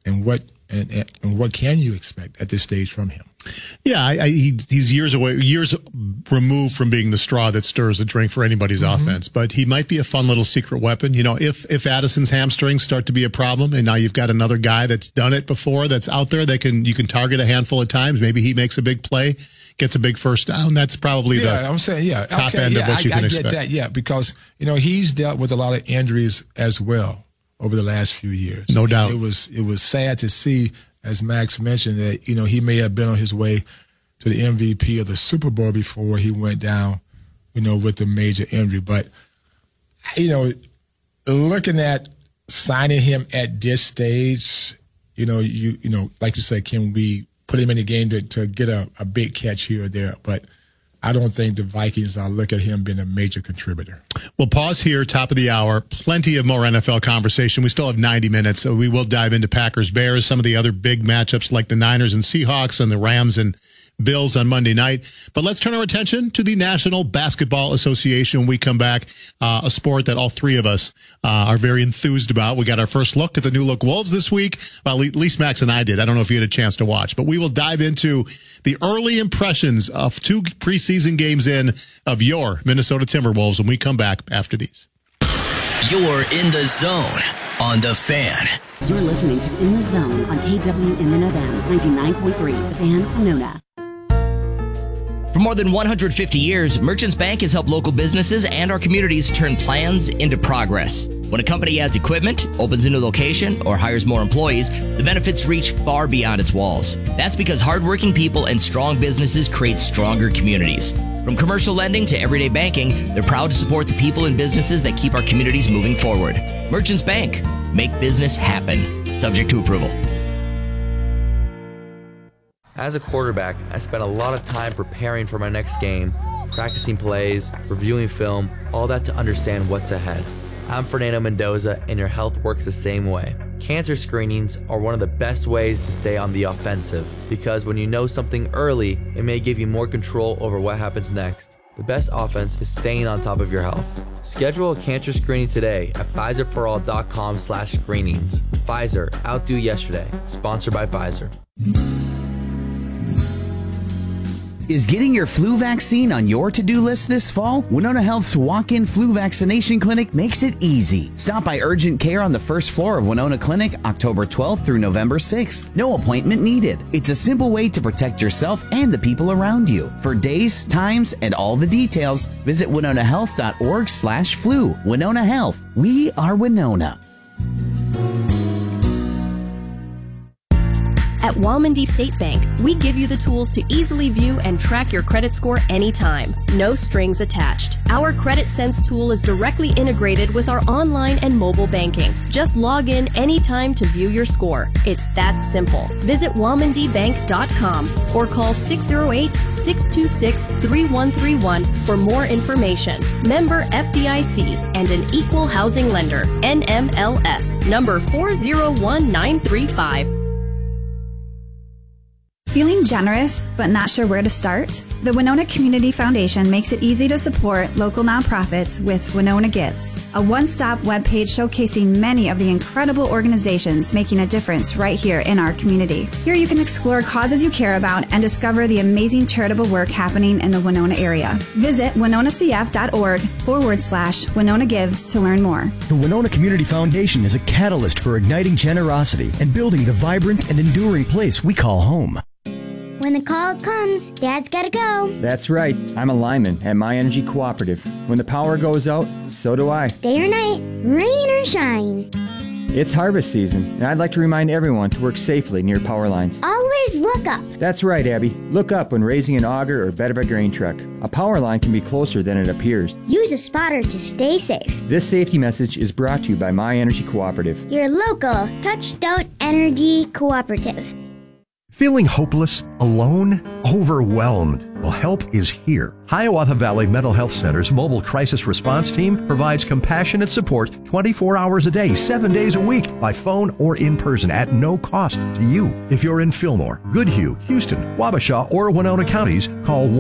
and what can you expect at this stage from him? Yeah, he's years removed from being the straw that stirs the drink for anybody's offense, but he might be a fun little secret weapon. You know, if Addison's hamstrings start to be a problem, and now you've got another guy that's done it before, that's out there that you can target a handful of times. Maybe he makes a big play, gets a big first down. That's probably top end of what you can expect. I get that, because he's dealt with a lot of injuries as well over the last few years. No doubt. It was sad to see, as Max mentioned, that he may have been on his way to the MVP of the Super Bowl before he went down, with the major injury. But looking at signing him at this stage, like you said, can we put him in the game to get a big catch here or there? But I don't think the Vikings look at him being a major contributor. We'll pause here, top of the hour. Plenty of more NFL conversation. We still have 90 minutes, so we will dive into Packers-Bears, some of the other big matchups like the Niners and Seahawks and the Rams and Bills on Monday night. But let's turn our attention to the National Basketball Association when we come back, a sport that all three of us are very enthused about. We got our first look at the new look Wolves this week. Well, at least Max and I did. I don't know if you had a chance to watch, but we will dive into the early impressions of 2 preseason games in of your Minnesota Timberwolves when we come back after these. You're in the zone on The Fan. You're listening to In the Zone on KWMN 99.3, The Fan, Winona. For more than 150 years, Merchants Bank has helped local businesses and our communities turn plans into progress. When a company adds equipment, opens a new location, or hires more employees, the benefits reach far beyond its walls. That's because hardworking people and strong businesses create stronger communities. From commercial lending to everyday banking, they're proud to support the people and businesses that keep our communities moving forward. Merchants Bank. Make business happen. Subject to approval. As a quarterback, I spent a lot of time preparing for my next game, practicing plays, reviewing film, all that to understand what's ahead. I'm Fernando Mendoza, and your health works the same way. Cancer screenings are one of the best ways to stay on the offensive, because when you know something early, it may give you more control over what happens next. The best offense is staying on top of your health. Schedule a cancer screening today at PfizerForAll.com/screenings. Pfizer, outdo yesterday. Sponsored by Pfizer. Is getting your flu vaccine on your to-do list this fall? Winona Health's walk-in flu vaccination clinic makes it easy. Stop by urgent care on the first floor of Winona Clinic, October 12th through November 6th. No appointment needed. It's a simple way to protect yourself and the people around you. For days, times, and all the details, visit winonahealth.org/flu. Winona Health. We are Winona. At Walmondie State Bank, we give you the tools to easily view and track your credit score anytime. No strings attached. Our Credit Sense tool is directly integrated with our online and mobile banking. Just log in anytime to view your score. It's that simple. Visit WalmondieBank.com or call 608-626-3131 for more information. Member FDIC and an equal housing lender. NMLS number 401935. Feeling generous but not sure where to start? The Winona Community Foundation makes it easy to support local nonprofits with Winona Gives, a one-stop webpage showcasing many of the incredible organizations making a difference right here in our community. Here you can explore causes you care about and discover the amazing charitable work happening in the Winona area. Visit winonacf.org/Winona Gives to learn more. The Winona Community Foundation is a catalyst for igniting generosity and building the vibrant and enduring place we call home. When the call comes, Dad's gotta go. That's right. I'm a lineman at My Energy Cooperative. When the power goes out, so do I. Day or night, rain or shine. It's harvest season, and I'd like to remind everyone to work safely near power lines. Always look up. That's right, Abby. Look up when raising an auger or bed of a grain truck. A power line can be closer than it appears. Use a spotter to stay safe. This safety message is brought to you by My Energy Cooperative. Your local Touchstone Energy Cooperative. Feeling hopeless, alone, overwhelmed? Well, help is here. Hiawatha Valley Mental Health Center's mobile crisis response team provides compassionate support 24 hours a day, 7 days a week, by phone or in person at no cost to you. If you're in Fillmore, Goodhue, Houston, Wabasha, or Winona counties, call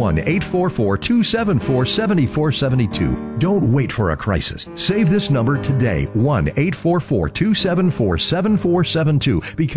1-844-274-7472. Don't wait for a crisis. Save this number today, 1-844-274-7472.